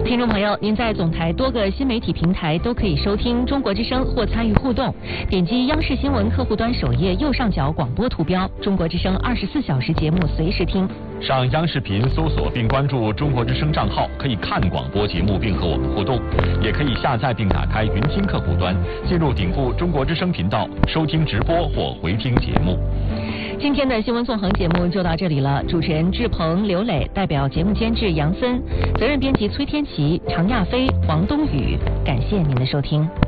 听众朋友，您在总台多个新媒体平台都可以收听中国之声或参与互动。点击央视新闻客户端首页右上角广播图标，中国之声24小时节目随时听。 上央视频搜索并关注中国之声账号，可以看广播节目并和我们互动，也可以下载并打开云听客户端，进入顶部中国之声频道收听直播或回听节目。 今天的新闻纵横节目就到这里了，主持人志鹏、刘磊，代表节目监制杨森，责任编辑崔天琪、常亚飞、黄冬雨，感谢您的收听。